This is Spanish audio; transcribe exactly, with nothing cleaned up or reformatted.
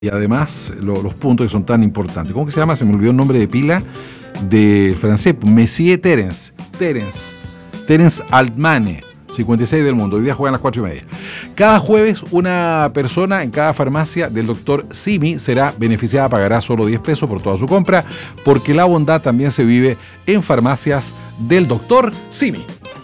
y además lo, los puntos que son tan importantes. ¿Cómo que se llama? Se me olvidó el nombre de pila de francés. Messier Terence. Terence. Terence Altmane. cincuenta y seis del mundo. Hoy día juegan a las cuatro y media. Cada jueves una persona en cada farmacia del doctor Simi será beneficiada, pagará solo diez pesos por toda su compra, porque la bondad también se vive en farmacias del doctor Simi.